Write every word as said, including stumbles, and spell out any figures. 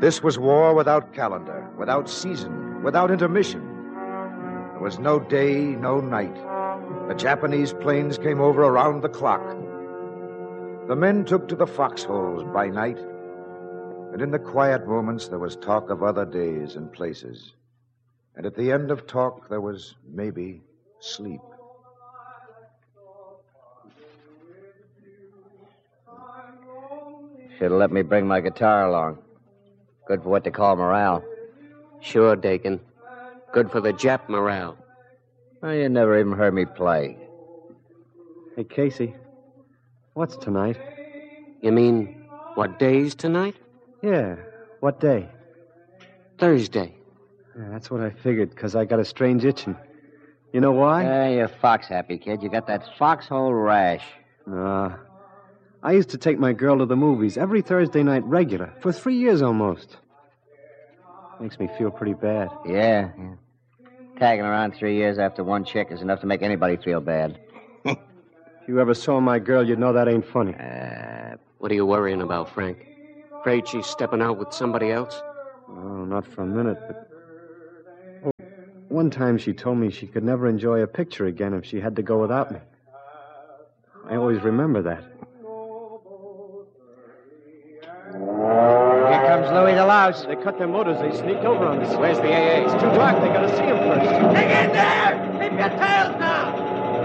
This was war without calendar, without season, without intermission. There was no day, no night. The Japanese planes came over around the clock. The men took to the foxholes by night, and in the quiet moments there was talk of other days and places. And at the end of talk there was, maybe, sleep. Should have let me bring my guitar along. Good for what they call morale. Sure, Dakin. Good for the Jap morale. Well, you never even heard me play. Hey, Casey, what's tonight? You mean, what day's tonight? Yeah, what day? Thursday. Yeah, that's what I figured, because I got a strange itching. You know why? Yeah, you're fox-happy, kid. You got that foxhole rash. Nah. I used to take my girl to the movies every Thursday night regular, for three years almost. Makes me feel pretty bad. Yeah, yeah. Tagging around three years after one chick is enough to make anybody feel bad. If you ever saw my girl, you'd know that ain't funny. Uh, what are you worrying about, Frank? Afraid she's stepping out with somebody else? Oh, not for a minute, but... Oh, one time she told me she could never enjoy a picture again if she had to go without me. I always remember that. Here comes Louis the Louse. They cut their motors. They sneaked over on us. Where's the A A? It's too dark. They gotta see him first. Hang in there! Keep your tails down!